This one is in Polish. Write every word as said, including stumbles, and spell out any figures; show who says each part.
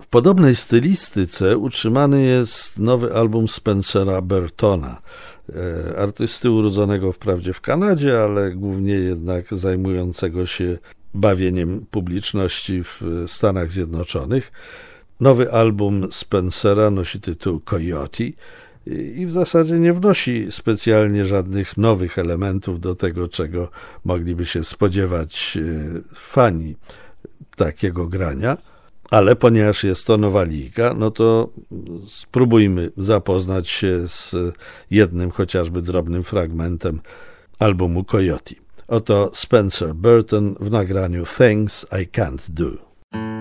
Speaker 1: podobnej stylistyce utrzymany jest nowy album Spencera Burtona, artysty urodzonego wprawdzie w Kanadzie, ale głównie jednak zajmującego się bawieniem publiczności w Stanach Zjednoczonych. Nowy album Spencera nosi tytuł Coyote i w zasadzie nie wnosi specjalnie żadnych nowych elementów do tego, czego mogliby się spodziewać fani takiego grania, ale ponieważ jest to nowalika, no to spróbujmy zapoznać się z jednym chociażby drobnym fragmentem albumu Coyote. Oto Spencer Burton w nagraniu Things I Can't Do.